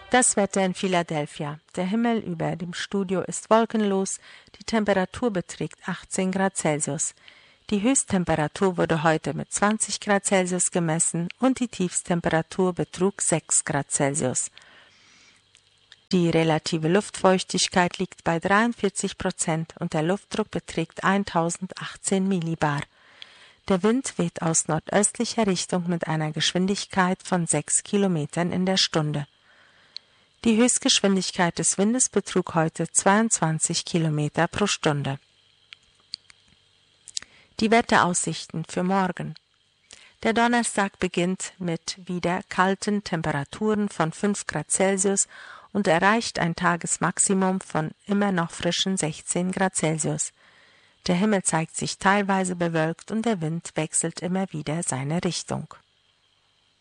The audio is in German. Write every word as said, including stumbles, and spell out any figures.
Das Wetter in Philadelphia. Der Himmel über dem Studio ist wolkenlos, die Temperatur beträgt achtzehn Grad Celsius. Die Höchsttemperatur wurde heute mit zwanzig Grad Celsius gemessen und die Tiefsttemperatur betrug sechs Grad Celsius. Die relative Luftfeuchtigkeit liegt bei dreiundvierzig Prozent und der Luftdruck beträgt eintausendachtzehn Millibar. Der Wind weht aus nordöstlicher Richtung mit einer Geschwindigkeit von sechs Kilometern in der Stunde. Die Höchstgeschwindigkeit des Windes betrug heute zweiundzwanzig Kilometer pro Stunde. Die Wetteraussichten für morgen. Der Donnerstag beginnt mit wieder kalten Temperaturen von fünf Grad Celsius und erreicht ein Tagesmaximum von immer noch frischen sechzehn Grad Celsius. Der Himmel zeigt sich teilweise bewölkt und der Wind wechselt immer wieder seine Richtung.